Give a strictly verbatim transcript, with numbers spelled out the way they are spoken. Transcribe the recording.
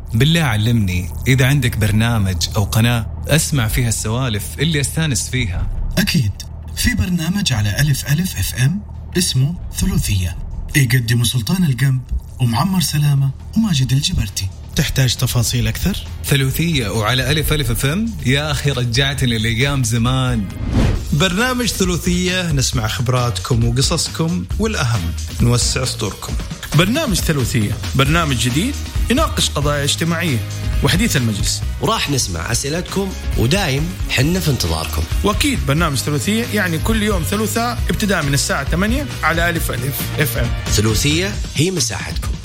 بالله علمني إذا عندك برنامج أو قناة أسمع فيها السوالف اللي أستانس فيها. أكيد في برنامج على ألف ألف اف ام اسمه ثلاثية، يقدم سلطان القنب ومعمر سلامة وماجد الجبرتي. تحتاج تفاصيل أكثر؟ ثلاثية وعلى ألف ألف اف ام. يا أخي رجعتني لأيام زمان. برنامج ثلاثية نسمع خبراتكم وقصصكم، والأهم نوسع صدوركم. برنامج ثلاثية برنامج جديد يناقش قضايا اجتماعية وحديث المجلس، وراح نسمع أسئلتكم ودايم حنا في انتظاركم. وأكيد برنامج ثلاثية يعني كل يوم ثلاثاء ابتداء من الساعة ثمانية على ألف ألف اف ام. ثلاثية هي مساحتكم.